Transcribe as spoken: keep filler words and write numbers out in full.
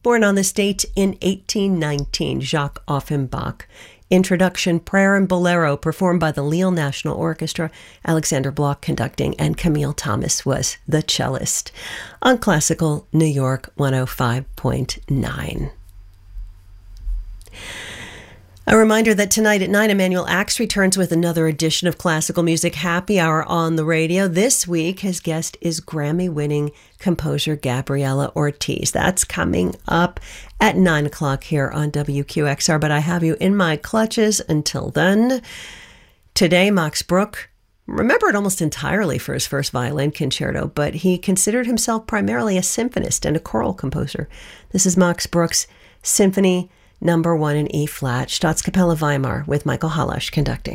Born on this date in eighteen nineteen, Jacques Offenbach. Introduction, Prayer and Bolero, performed by the Lille National Orchestra, Alexander Bloch conducting, and Camille Thomas was the cellist. On Classical New York one oh five point nine. A reminder that tonight at nine, Emanuel Axe returns with another edition of Classical Music Happy Hour on the radio. This week, his guest is Grammy-winning composer Gabriela Ortiz. That's coming up at nine o'clock here on W Q X R, but I have you in my clutches until then. Today, Max Bruch, remembered almost entirely for his first violin concerto, but he considered himself primarily a symphonist and a choral composer. This is Max Bruch's Symphony Number One in E flat, Staatskapelle Weimar, with Michael Hallasch conducting.